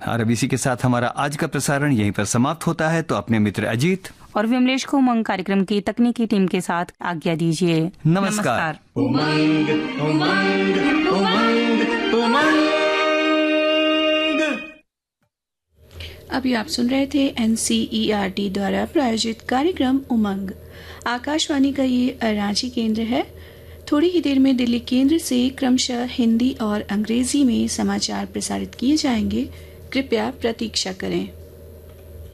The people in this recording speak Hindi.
और अब इसी के साथ हमारा आज का प्रसारण यहीं पर समाप्त होता है। तो अपने मित्र अजीत और विमलेश को उमंग कार्यक्रम की तकनीकी टीम के साथ आज्ञा दीजिए। नमस्कार। उमंग उमंग उमंग उमंग। अभी आप सुन रहे थे NCERT द्वारा प्रायोजित कार्यक्रम उमंग। आकाशवाणी का ये रांची केंद्र है। थोड़ी ही देर में दिल्ली केंद्र से क्रमशः हिंदी और अंग्रेजी में समाचार प्रसारित किए जाएंगे। कृपया प्रतीक्षा करें।